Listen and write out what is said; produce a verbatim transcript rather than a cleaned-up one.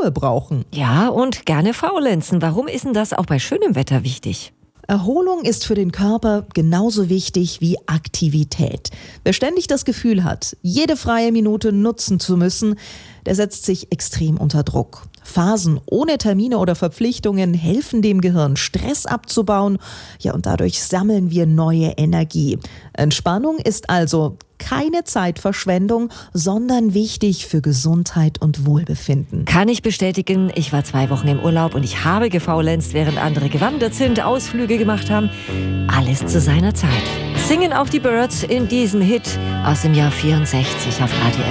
Ruhe brauchen. Ja, und gerne faulenzen. Warum ist denn das auch bei schönem Wetter wichtig? Erholung ist für den Körper genauso wichtig wie Aktivität. Wer ständig das Gefühl hat, jede freie Minute nutzen zu müssen, der setzt sich extrem unter Druck. Phasen ohne Termine oder Verpflichtungen helfen dem Gehirn, Stress abzubauen. Ja, und dadurch sammeln wir neue Energie. Entspannung ist also keine Zeitverschwendung, sondern wichtig für Gesundheit und Wohlbefinden. Kann ich bestätigen, ich war zwei Wochen im Urlaub und ich habe gefaulenzt, während andere gewandert sind, Ausflüge gemacht haben. Alles zu seiner Zeit. Singen auch die Birds in diesem Hit aus dem Jahr vierundsechzig auf Radio